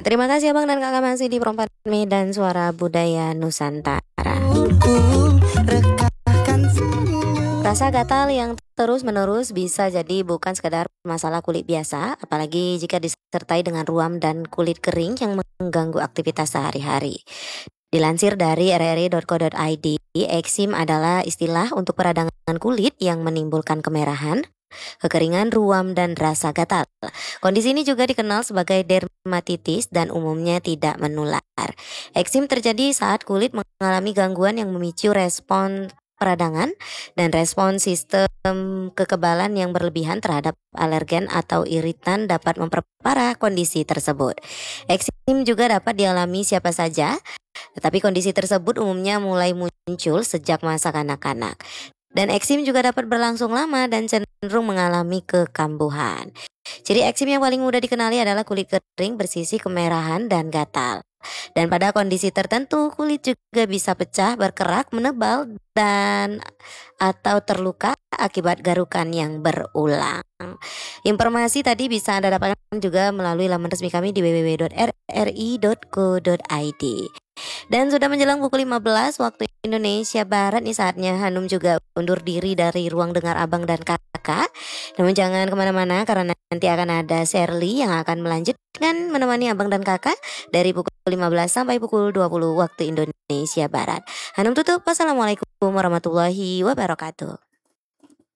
terima kasih Abang dan Kakak masih di Perempat Medan Suara Budaya Nusantara. Rasa gatal yang terus-menerus bisa jadi bukan sekedar masalah kulit biasa, apalagi jika disertai dengan ruam dan kulit kering yang mengganggu aktivitas sehari-hari. Dilansir dari rri.co.id, eksim adalah istilah untuk peradangan kulit yang menimbulkan kemerahan, kekeringan, ruam, dan rasa gatal. Kondisi ini juga dikenal sebagai dermatitis dan umumnya tidak menular. Eksim terjadi saat kulit mengalami gangguan yang memicu respon peradangan dan respon sistem kekebalan yang berlebihan terhadap alergen atau iritan dapat memperparah kondisi tersebut. Eksim juga dapat dialami siapa saja, tetapi kondisi tersebut umumnya mulai muncul sejak masa kanak-kanak. Dan eksim juga dapat berlangsung lama dan cenderung mengalami kekambuhan. Ciri eksim yang paling mudah dikenali adalah kulit kering, bersisi, kemerahan, dan gatal. Dan pada kondisi tertentu, kulit juga bisa pecah, berkerak, menebal, dan atau terluka akibat garukan yang berulang. Informasi tadi bisa Anda dapatkan juga melalui laman resmi kami di www.rri.co.id. Dan sudah menjelang pukul 15 waktu Indonesia Barat nih, saatnya Hanum juga undur diri dari ruang dengar Abang dan Kakak. Namun jangan kemana-mana karena nanti akan ada Shirley yang akan melanjutkan menemani Abang dan Kakak dari pukul 15 sampai pukul 20 waktu Indonesia Barat. Hanum tutup. Wassalamualaikum warahmatullahi wabarakatuh.